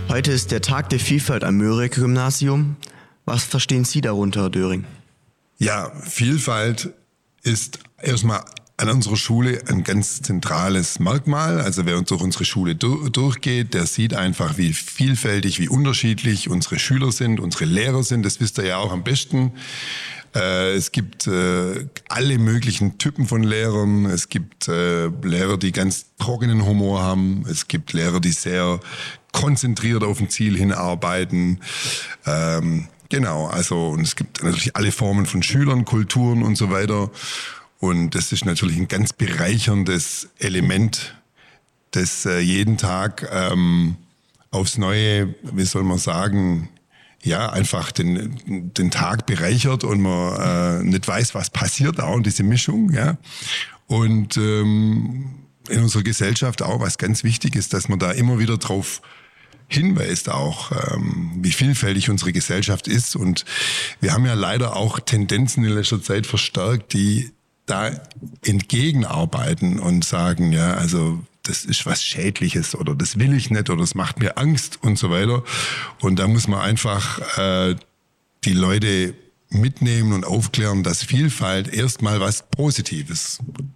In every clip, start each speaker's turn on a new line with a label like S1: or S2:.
S1: Heute ist der Tag der Vielfalt am Mörike-Gymnasium. Was verstehen Sie darunter, Herr Döring?
S2: Ja, Vielfalt ist erstmal an unserer Schule ein ganz zentrales Merkmal. Also wer durch unsere Schule durchgeht, der sieht einfach, wie vielfältig, wie unterschiedlich unsere Schüler sind, unsere Lehrer sind. Das wisst ihr ja auch am besten. Es gibt alle möglichen Typen von Lehrern. Es gibt Lehrer, die ganz trockenen Humor haben. Es gibt Lehrer, die sehr konzentriert auf ein Ziel hinarbeiten. Genau, also und es gibt natürlich alle Formen von Schülern, Kulturen und so weiter. Und das ist natürlich ein ganz bereicherndes Element, das jeden Tag aufs Neue, wie soll man sagen, ja, einfach den Tag bereichert und man nicht weiß, was passiert, auch diese Mischung, ja. Und in unserer Gesellschaft auch, was ganz wichtig ist, dass man da immer wieder drauf hinweist auch, wie vielfältig unsere Gesellschaft ist. Und wir haben ja leider auch Tendenzen in letzter Zeit verstärkt, die da entgegenarbeiten und sagen, ja, also das ist was Schädliches oder das will ich nicht oder das macht mir Angst und so weiter. Und da muss man einfach die Leute mitnehmen und aufklären, dass Vielfalt erstmal was Positives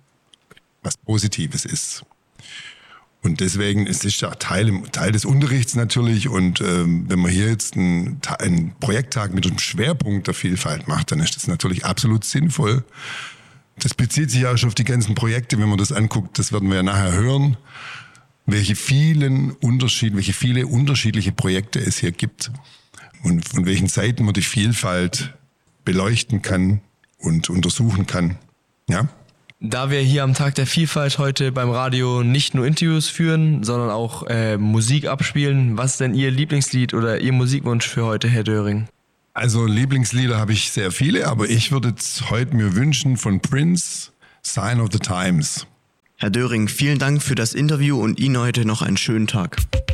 S2: ist. Und deswegen ist es ja Teil des Unterrichts natürlich. Und wenn man hier jetzt einen Projekttag mit einem Schwerpunkt der Vielfalt macht, dann ist das natürlich absolut sinnvoll. Das bezieht sich auch schon auf die ganzen Projekte, wenn man das anguckt, das werden wir ja nachher hören, welche viele unterschiedliche Projekte es hier gibt und von welchen Seiten man die Vielfalt beleuchten kann und untersuchen kann. Ja?
S3: Da wir hier am Tag der Vielfalt heute beim Radio nicht nur Interviews führen, sondern auch Musik abspielen, was ist denn Ihr Lieblingslied oder Ihr Musikwunsch für heute, Herr Döring?
S2: Also Lieblingslieder habe ich sehr viele, aber ich würde jetzt heute mir wünschen von Prince, Sign of the Times.
S1: Herr Döring, vielen Dank für das Interview und Ihnen heute noch einen schönen Tag.